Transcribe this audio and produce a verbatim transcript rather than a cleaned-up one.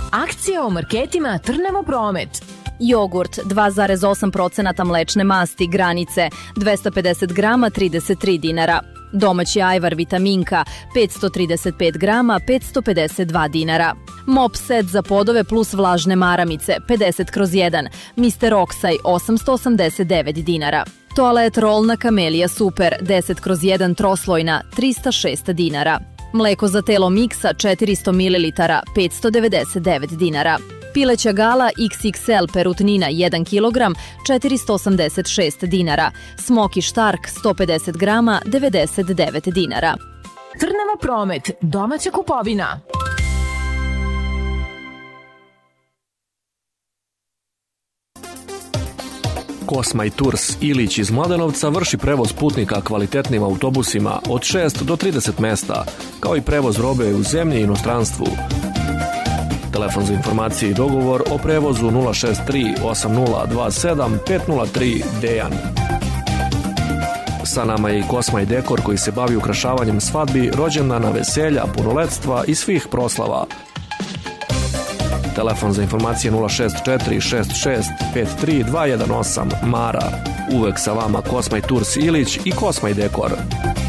Akcija o marketima Trnavo Promet. Jogurt dva zarez osam posto mlečne masti granice dvesta pedeset grama trideset tri dinara. Domaći ajvar vitaminka petsto trideset pet grama petsto pedeset dva dinara. Mop set za podove plus vlažne maramice pedeset kroz jedan mister Oksaj osamsto osamdeset devet dinara. Toalet rolna Kamelija Super deset kroz jedan troslojna trista šest dinara. Mleko za telo Miksa četiristo mililitara petsto devedeset devet dinara. Pileća gala iks iks el perutnina jedan kilogram četiristo osamdeset šest dinara. Smoki štark sto pedeset grama devedeset devet dinara. Trnava Promet, domaća kupovina. Kosmaj Tours Ilić iz Mladenovca vrši prevoz putnika kvalitetnim autobusima od šest do trideset mesta, kao i prevoz robe u zemlji i inostranstvu. Telefon za informacije i dogovor o prevozu nula šest tri osam nula dva sedam pet nula tri Dejan. Sa nama je i Kosmaj Dekor koji se bavi ukrašavanjem svadbi, rođendana, veselja, punoletstva i svih proslava. Telefon za informacije nula šest četiri šest šest pet tri dva jedan osam Mara. Uvek sa vama Kosmaj Tours Ilić i Kosmaj Dekor.